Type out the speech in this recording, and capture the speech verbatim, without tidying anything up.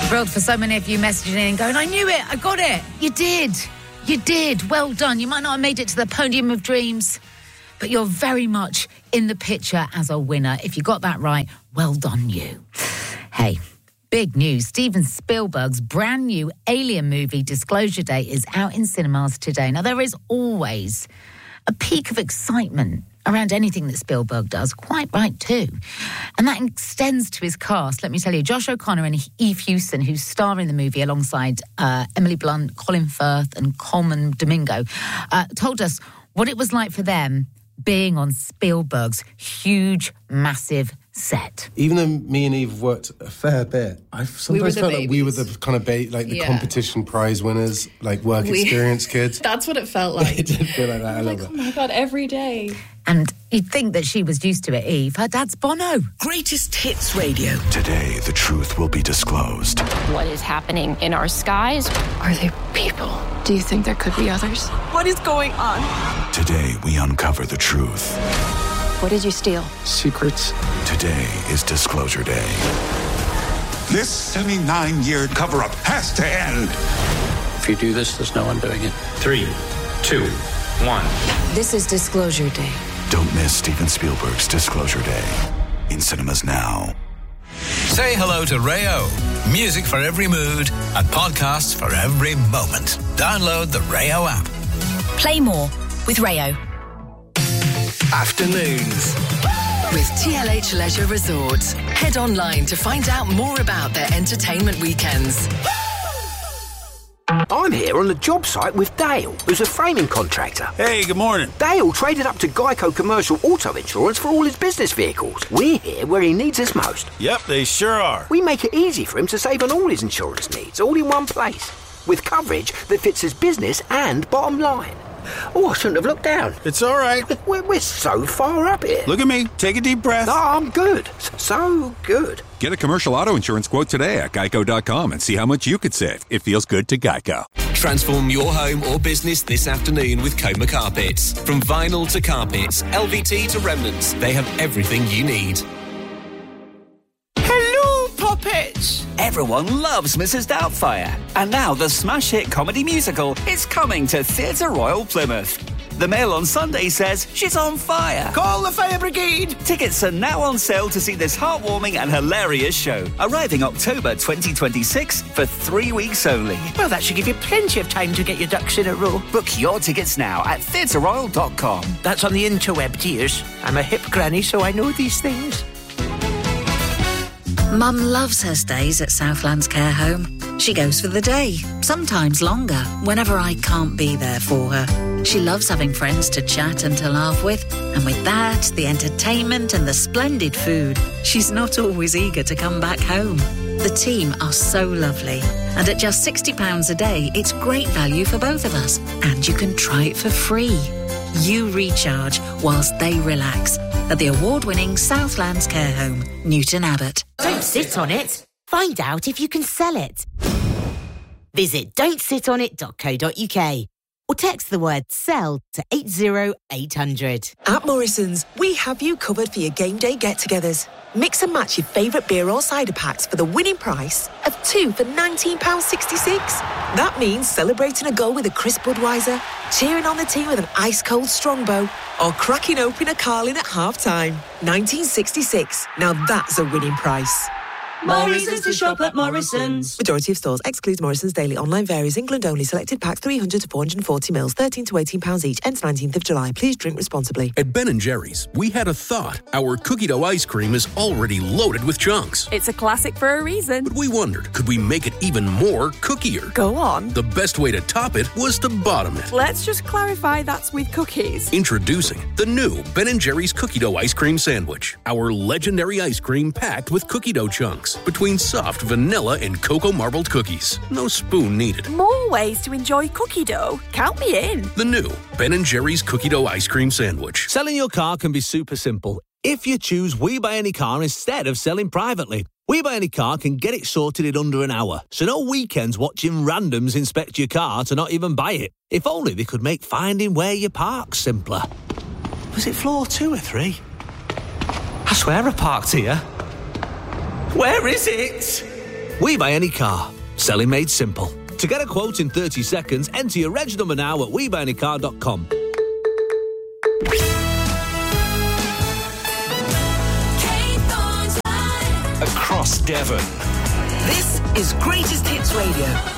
Thrilled for so many of you messaging in and going, I knew it, I got it. You did. You did. Well done. You might not have made it to the podium of dreams, but you're very much in the picture as a winner. If you got that right, well done you. Hey, big news. Steven Spielberg's brand new Alien movie, Disclosure Day, is out in cinemas today. Now, there is always a peak of excitement around anything that Spielberg does, quite right too. And that extends to his cast. Let me tell you, Josh O'Connor and Eve Hewson, who star in the movie alongside uh, Emily Blunt, Colin Firth and Coleman Domingo, uh, told us what it was like for them being on Spielberg's huge, massive set. Even though me and Eve worked a fair bit, I've sometimes felt babies. like we were the kind of ba- like the yeah. competition prize winners, like work we, experience kids. That's what it felt like. It did feel like that. I love like, it. Oh my God, every day. And you'd think that she was used to it, Eve. Her dad's Bono. Greatest Hits Radio. Today, the truth will be disclosed. What is happening in our skies? Are they people? Do you think there could be others? What is going on? Today, we uncover the truth. What did you steal? Secrets. Today is Disclosure Day. This seventy-nine-year cover-up has to end. If you do this, there's no undoing it. Three, two, one. This is Disclosure Day. Don't miss Steven Spielberg's Disclosure Day. In cinemas now. Say hello to Rayo. Music for every mood and podcasts for every moment. Download the Rayo app. Play more with Rayo. Afternoons with T L H Leisure Resorts. Head online to find out more about their entertainment weekends. I'm here on the job site with Dale, who's a framing contractor. Hey, good morning. Dale traded up to Geico Commercial Auto Insurance for all his business vehicles. We're here where he needs us most. Yep, they sure are. We make it easy for him to save on all his insurance needs, all in one place, with coverage that fits his business and bottom line. Oh, I shouldn't have looked down. It's all right. We're, we're so far up here. Look at me. Take a deep breath. No, I'm good. So good. Get a commercial auto insurance quote today at geico dot com and see how much you could save. It feels good to Geico. Transform your home or business this afternoon with Coma Carpets. From vinyl to carpets, L V T to remnants, they have everything you need. Puppets! Everyone loves Missus Doubtfire. And now the smash hit comedy musical is coming to Theatre Royal Plymouth. The Mail on Sunday says she's on fire. Call the fire brigade! Tickets are now on sale to see this heartwarming and hilarious show, arriving October twenty twenty-six for three weeks only. Well, that should give you plenty of time to get your ducks in a row. Book your tickets now at theatre royal dot com. That's on the interweb, dears. I'm a hip granny, so I know these things. Mum loves her stays at Southlands Care Home. She goes for the day, sometimes longer, whenever I can't be there for her. She loves having friends to chat and to laugh with, and with that, the entertainment and the splendid food, she's not always eager to come back home. The team are so lovely, and at just sixty pounds a day, it's great value for both of us, and you can try it for free. You recharge whilst they relax at the award-winning Southlands Care Home, Newton Abbot. Don't sit on it. Find out if you can sell it. Visit don't sit on it dot co dot uk or text the word SELL to eight zero eight hundred. At Morrison's, we have you covered for your game day get-togethers. Mix and match your favourite beer or cider packs for the winning price of two for nineteen pounds sixty-six. That means celebrating a goal with a crisp Budweiser, cheering on the team with an ice-cold Strongbow, or cracking open a Carling at half-time. nineteen sixty-six. Now that's a winning price. Morrison's to shop at Morrison's. Majority of stores excludes Morrison's daily online varies. England only. Selected packs three hundred to four hundred forty mils, thirteen to eighteen pounds each. Ends nineteenth of July. Please drink responsibly. At Ben and Jerry's, we had a thought. Our cookie dough ice cream is already loaded with chunks. It's a classic for a reason. But we wondered, could we make it even more cookier? Go on. The best way to top it was to bottom it. Let's just clarify that's with cookies. Introducing the new Ben and Jerry's cookie dough ice cream sandwich. Our legendary ice cream packed with cookie dough chunks between soft vanilla and cocoa marbled cookies. No spoon needed. More ways to enjoy cookie dough. Count me in. The new Ben and Jerry's cookie dough ice cream sandwich. Selling your car can be super simple if you choose We Buy Any Car instead of selling privately. We Buy Any Car can get it sorted in under an hour, so no weekends watching randoms inspect your car to not even buy it. If only they could make finding where you park simpler. Was it floor two or three? I swear I parked here. Where is it? We Buy Any Car. Selling made simple. To get a quote in thirty seconds, enter your reg number now at we buy any car dot com. Across Devon. This is Greatest Hits Radio.